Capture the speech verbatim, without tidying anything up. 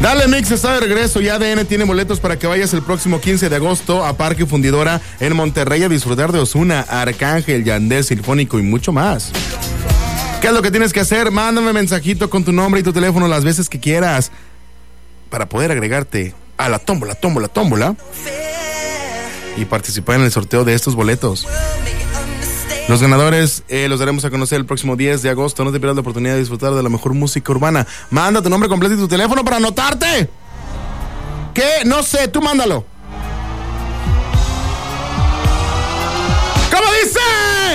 Dale Mix está de regreso y A D N tiene boletos para que vayas el próximo quince de agosto a Parque Fundidora en Monterrey a disfrutar de Ozuna, Arcángel, Yandel, Sinfónico y mucho más. ¿Qué es lo que tienes que hacer? Mándame mensajito con tu nombre y tu teléfono las veces que quieras para poder agregarte a la tómbola, tómbola, tómbola y participar en el sorteo de estos boletos. Los ganadores eh, los daremos a conocer el próximo diez de agosto. No te pierdas la oportunidad de disfrutar de la mejor música urbana. Manda tu nombre completo y tu teléfono para anotarte. ¿Qué? No sé, tú mándalo.